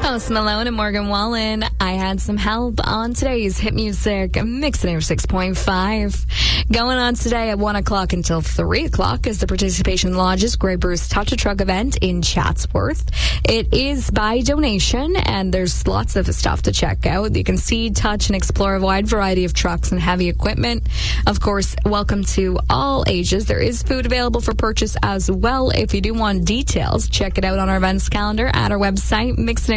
Post Malone and Morgan Wallen. I had some help on today's hit music, Mixing Air 6.5. Going on today at 1 o'clock until 3 o'clock is the Participation Lodge's Grey Bruce Touch a Truck event in Chatsworth. It is by donation, and there's lots of stuff to check out. You can see, touch, and explore a wide variety of trucks and heavy equipment. Of course, welcome to all ages. There is food available for purchase as well. If you do want details, check it out on our events calendar at our website,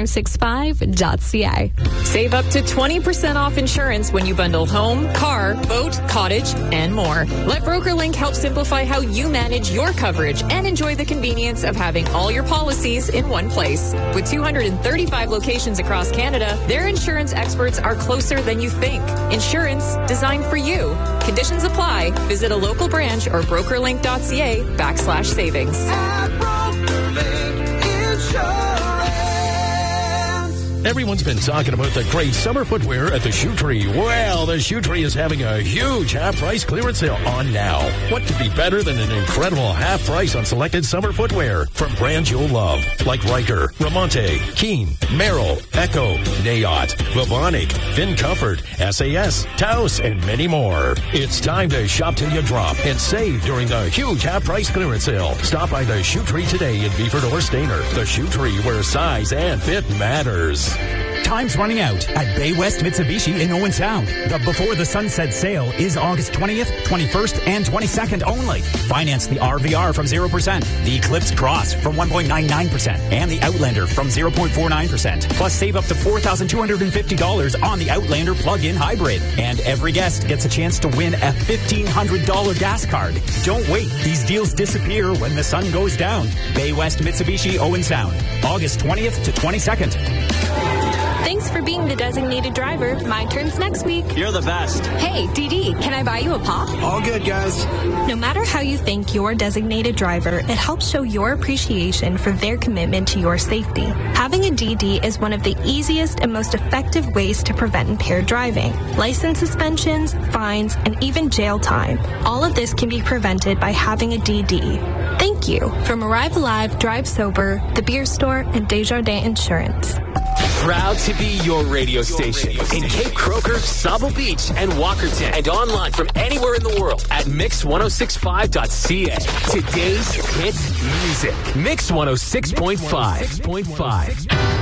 mixno65.ca. Save up to 20% off insurance when you bundle home, car, boat, cottage, and more. Let BrokerLink help simplify how you manage your coverage and enjoy the convenience of having all your policies in one place. With 235 locations across Canada, their insurance experts are closer than you think. Insurance designed for you. Conditions apply. Visit a local branch or brokerlink.ca/savings. At BrokerLink Insurance. Everyone's been talking about the great summer footwear at the Shoe Tree. Well, the Shoe Tree is having a huge half-price clearance sale on now. What could be better than an incredible half price on selected summer footwear from brands you'll love, like Riker, Ramonte, Keen, Merrill, Echo, Nayot, Vivonic, Finn Comfort, SAS, Taos, and many more. It's time to shop till you drop and save during the huge half-price clearance sale. Stop by the Shoe Tree today in Beeford or Stainer. The Shoe Tree, where size and fit matters. Time's running out at Bay West Mitsubishi in Owen Sound. The Before the Sunset sale is August 20th, 21st, and 22nd only. Finance the RVR from 0%, the Eclipse Cross from 1.99%, and the Outlander from 0.49%. Plus, save up to $4,250 on the Outlander plug-in hybrid. And every guest gets a chance to win a $1,500 gas card. Don't wait. These deals disappear when the sun goes down. Bay West Mitsubishi Owen Sound, August 20th to 22nd. Thanks for being the designated driver. My turn's next week. You're the best. Hey, DD, can I buy you a pop? All good, guys. No matter how you thank your designated driver, it helps show your appreciation for their commitment to your safety. Having a DD is one of the easiest and most effective ways to prevent impaired driving. License suspensions, fines, and even jail time. All of this can be prevented by having a DD. Thank you. From Arrive Alive, Drive Sober, The Beer Store, and Desjardins Insurance. Proud to be your radio station in Cape Croker, Sauble Beach, and Walkerton, and online from anywhere in the world at mix1065.ca. Today's hit music, Mix 106.5.